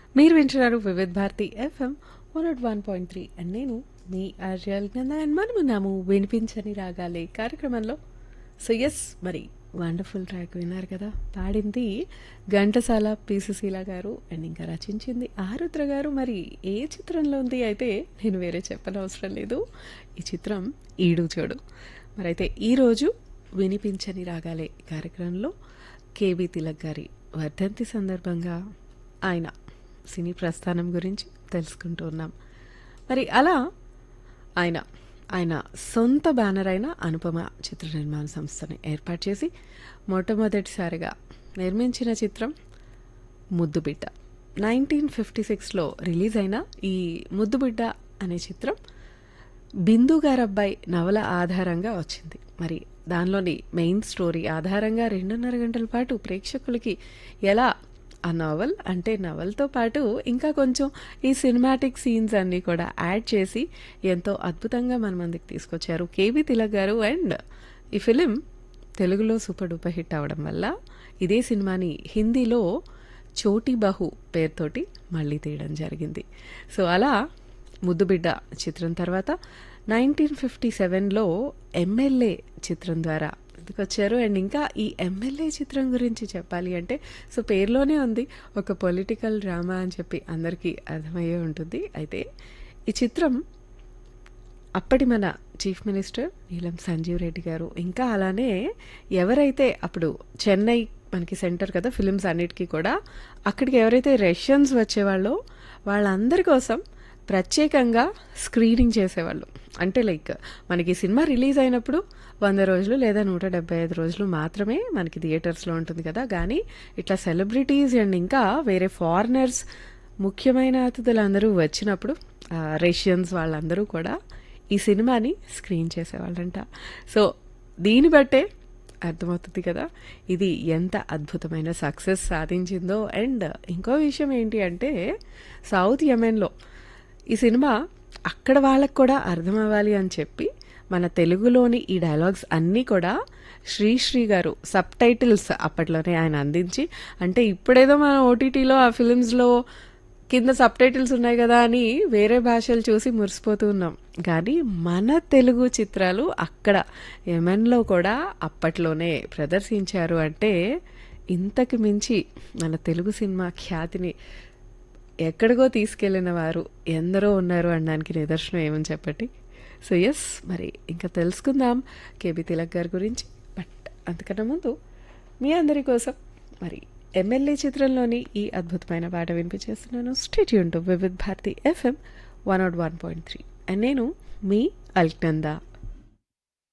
మీరు వింటున్నారు Vividh Bharati FM 101.3 and నేను మీ ఆర్జల్ నంద అండ్ మనమున్నాము వినిపించని రాగాలే కార్యక్రమంలో. సో ఎస్, మరి వండర్ఫుల్ ట్రాక్ విన్నారు కదా. పాడింది ఘంటసాల పీసీసీల గారు అండ్ ఇంకా రచించింది ఆరుద్ర గారు. మరి ఏ చిత్రంలో ఉంది అయితే నేను వేరే చెప్పనవసరం లేదు, ఈ చిత్రం ఈడు చూడు. మరైతే ఈరోజు వినిపించని రాగాలే కార్యక్రమంలో కేబీ తిలక్ గారి వర్ధంతి సందర్భంగా ఆయన సినీ ప్రస్థానం గురించి తెలుసుకుంటూ ఉన్నాం. మరి అలా ఆయన ఆయన సొంత బ్యానర్ అయిన అనుపమ చిత్ర నిర్మాణ సంస్థని ఏర్పాటు చేసి మొట్టమొదటిసారిగా నిర్మించిన చిత్రం ముద్దుబిడ్డ. 1956లో రిలీజ్ అయిన ఈ ముద్దుబిడ్డ అనే చిత్రం బిందు గారబ్బాయి నవల ఆధారంగా వచ్చింది. మరి దానిలోని మెయిన్ స్టోరీ ఆధారంగా 2.5 గంటల పాటు ప్రేక్షకులకి ఎలా ఆ నవల్ అంటే నవల్తో పాటు ఇంకా కొంచెం ఈ సినిమాటిక్ సీన్స్ అన్నీ కూడా యాడ్ చేసి ఎంతో అద్భుతంగా మన మందికి తీసుకొచ్చారు కేబీ తిలక్ గారు. అండ్ ఈ ఫిలిం తెలుగులో సూపర్ డూపర్ హిట్ అవడం వల్ల ఇదే సినిమాని హిందీలో చోటీ బహు పేరుతోటి మళ్ళీ తీయడం జరిగింది. సో అలా ముద్దుబిడ్డ చిత్రం తర్వాత 1957లో ఎమ్మెల్యే చిత్రం ద్వారా వచ్చారు. అండ్ ఇంకా ఈ ఎమ్మెల్యే చిత్రం గురించి చెప్పాలి అంటే సో పేరులోనే ఉంది, ఒక పొలిటికల్ డ్రామా అని చెప్పి అందరికీ అర్థమయ్యే ఉంటుంది. అయితే ఈ చిత్రం అప్పటి మన చీఫ్ మినిస్టర్ నీలం సంజీవ్ రెడ్డి గారు, ఇంకా అలానే ఎవరైతే అప్పుడు చెన్నై మనకి సెంటర్ కదా ఫిలిమ్స్ అన్నిటికీ కూడా, అక్కడికి ఎవరైతే రష్యన్స్ వచ్చేవాళ్ళో వాళ్ళందరి కోసం ప్రత్యేకంగా స్క్రీనింగ్ చేసేవాళ్ళు. అంటే లైక్ మనకి సినిమా రిలీజ్ అయినప్పుడు 100 రోజులు లేదా 175 రోజులు మాత్రమే మనకి థియేటర్స్లో ఉంటుంది కదా, కానీ ఇట్లా సెలబ్రిటీస్ అండ్ ఇంకా వేరే ఫారినర్స్ ముఖ్యమైన అతిథులు అందరూ వచ్చినప్పుడు రష్యన్స్ వాళ్ళందరూ కూడా ఈ సినిమాని స్క్రీన్ చేసేవాళ్ళంట. సో దీన్ని బట్టే అర్థమవుతుంది కదా ఇది ఎంత అద్భుతమైన సక్సెస్ సాధించిందో. అండ్ ఇంకో విషయం ఏంటి అంటే సౌత్ యెమెన్లో ఈ సినిమా అక్కడ వాళ్ళకు కూడా అర్థం అవ్వాలి అని చెప్పి మన తెలుగులోని ఈ డైలాగ్స్ అన్నీ కూడా శ్రీశ్రీ గారు సబ్ టైటిల్స్ అప్పట్లోనే ఆయన అందించి, అంటే ఇప్పుడేదో మన ఓటీటీలో ఆ ఫిలిమ్స్లో కింద సబ్ టైటిల్స్ ఉన్నాయి కదా అని వేరే భాషలు చూసి మురిసిపోతూ ఉన్నాం, కానీ మన తెలుగు చిత్రాలు అక్కడ యెమెన్లో కూడా అప్పట్లోనే ప్రదర్శించారు. అంటే ఇంతకు మించి మన తెలుగు సినిమా ఖ్యాతిని ఎక్కడికో తీసుకెళ్లిన వారు ఎందరో ఉన్నారు అనడానికి నిదర్శనం ఏమని చెప్పండి. సో ఎస్, మరి ఇంకా తెలుసుకుందాం కేబీ తిలక్ గారి గురించి. బట్ అంతకన్నా ముందు మీ అందరి కోసం మరి ఎమ్మెల్యే చిత్రంలోని ఈ అద్భుతమైన పాట వినిపించేస్తున్నాను. Stay tune to Vividh Bharati FM 101.3 and నేను మీ అల్క్నందా.